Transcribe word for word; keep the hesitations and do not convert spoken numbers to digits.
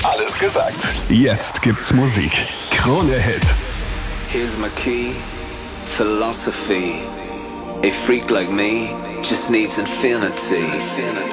Alles gesagt. Jetzt gibt's Musik. Krone Hit. Here's my key, philosophy. A freak like me just needs infinity.